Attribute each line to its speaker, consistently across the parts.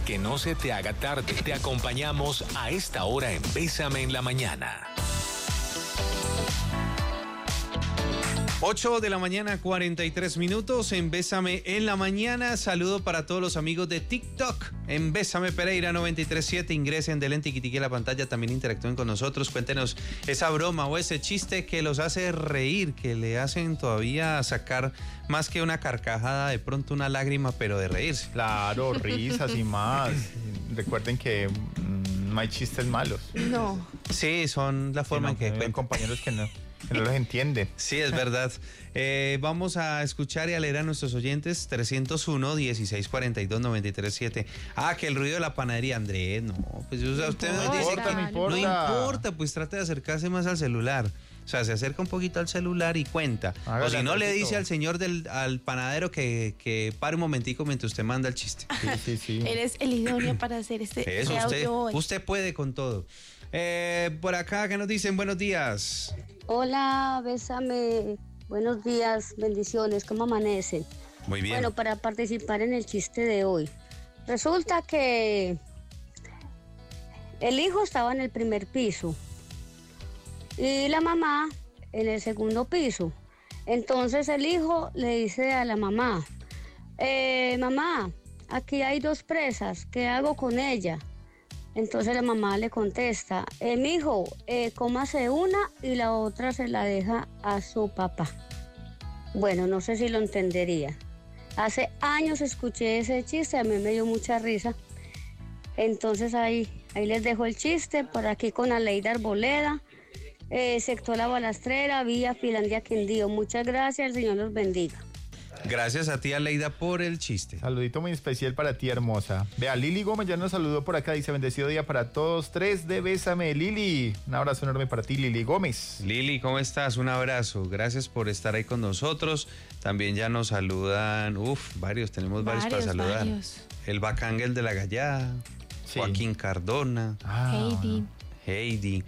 Speaker 1: que no se te haga tarde. Te acompañamos a esta hora en Bésame en la Mañana.
Speaker 2: 8 de la mañana, 43 minutos en Bésame en la Mañana. Saludo para todos los amigos de TikTok en Bésame Pereira 937. Ingresen, denle tiquitique a la pantalla, también interactúen con nosotros. Cuéntenos esa broma o ese chiste que los hace reír, que le hacen todavía sacar más que una carcajada, de pronto una lágrima, pero de reírse.
Speaker 3: Claro, risas y más. Recuerden que no hay chistes malos.
Speaker 2: No. Sí, son la forma en que
Speaker 3: hay compañeros que no los entienden.
Speaker 2: Sí, es verdad. Vamos a escuchar y a leer a nuestros oyentes. 301-1642-937. Que el ruido de la panadería, Andrés, no, pues usted
Speaker 3: no
Speaker 2: dice
Speaker 3: importa,
Speaker 2: que
Speaker 3: no
Speaker 2: importa, pues trate de acercarse más al celular. O sea, se acerca un poquito al celular y cuenta. O si no, le dice al señor al panadero que pare un momentico mientras usted manda el chiste.
Speaker 3: Sí.
Speaker 4: Eres el idóneo para hacer
Speaker 2: Eso,
Speaker 4: audio hoy.
Speaker 2: Usted puede con todo. Por acá, ¿qué nos dicen? Buenos días.
Speaker 5: Hola, Bésame. Buenos días, bendiciones. ¿Cómo amanecen?
Speaker 2: Muy bien.
Speaker 5: Bueno, para participar en el chiste de hoy. Resulta que el hijo estaba en el primer piso y la mamá en el segundo piso. Entonces el hijo le dice a la mamá, mamá, aquí hay 2 presas, ¿qué hago con ella? Entonces la mamá le contesta, mijo, cómase una y la otra se la deja a su papá. Bueno, no sé si lo entendería. Hace años escuché ese chiste, a mí me dio mucha risa. Entonces ahí les dejo el chiste, por aquí con Aleida Arboleda, sector La Balastrera, vía Finlandia Quindío. Muchas gracias, el Señor los bendiga.
Speaker 2: Gracias a ti, Aleida, por el chiste.
Speaker 3: Saludito muy especial para ti, hermosa. Vea, Lili Gómez ya nos saludó por acá, dice bendecido día para todos. 3 de Bésame, Lili. Un abrazo enorme para ti, Lili Gómez.
Speaker 2: Lili, ¿cómo estás? Un abrazo. Gracias por estar ahí con nosotros. También ya nos saludan, tenemos varios para saludar. El Bacángel de la Gallada, sí. Joaquín Cardona, Heidi,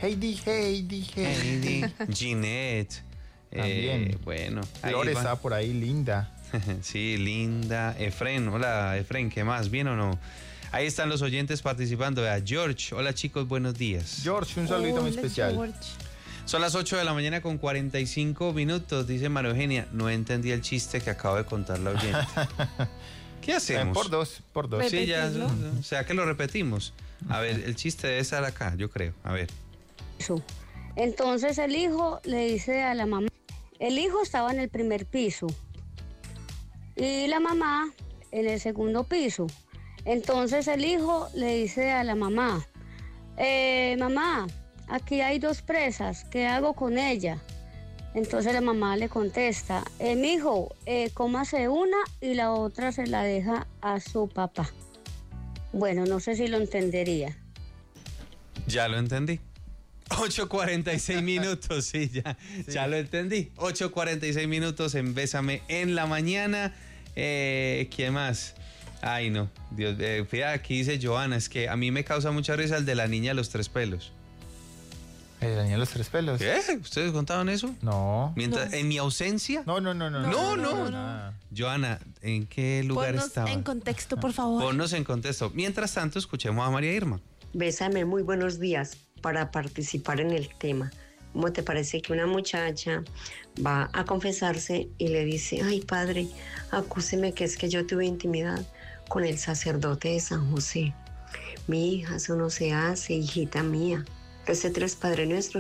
Speaker 2: Ginette.
Speaker 3: También.
Speaker 2: Bueno.
Speaker 3: Flores está por ahí, Linda.
Speaker 2: Sí, Linda. Efren, hola Efren, ¿qué más? ¿Bien o no? Ahí están los oyentes participando. George, hola chicos, buenos días.
Speaker 3: George, un saludito muy especial.
Speaker 4: George.
Speaker 2: Son las 8 de la mañana con 45 minutos, dice María Eugenia. No entendí el chiste que acabo de contar la oyente. ¿Qué hacemos?
Speaker 3: Por dos.
Speaker 2: Sí, ya, o sea que lo repetimos. A ver, el chiste debe estar acá, yo creo. A ver.
Speaker 5: Entonces el hijo le dice a la mamá, el hijo estaba en el primer piso y la mamá en el segundo piso. Entonces el hijo le dice a la mamá, mamá, aquí hay 2 presas, ¿qué hago con ella? Entonces la mamá le contesta, mijo, cómase una y la otra se la deja a su papá. Bueno, no sé si lo entendería.
Speaker 2: Ya lo entendí. 8:46 minutos, sí, ya lo entendí. 8:46 minutos en Bésame en la Mañana. ¿Quién más? Ay, no, Dios, fíjate, aquí dice Joana, es que a mí me causa mucha risa el de la niña de los 3 pelos.
Speaker 3: ¿El de la niña de los 3 pelos?
Speaker 2: ¿Qué? ¿Ustedes contaban eso?
Speaker 3: No.
Speaker 2: ¿En mi ausencia?
Speaker 3: No.
Speaker 2: Joana, ¿en qué lugar estaba?
Speaker 4: Ponnos en contexto, por favor.
Speaker 2: Ponnos en contexto. Mientras tanto, escuchemos a María Irma.
Speaker 6: Bésame, muy buenos días. Para participar en el tema, ¿cómo te parece que una muchacha va a confesarse y le dice, ay padre, acúseme que es que yo tuve intimidad con el sacerdote de San José? Mi hija, eso no se hace, hijita mía. Rece 3 Padre Nuestro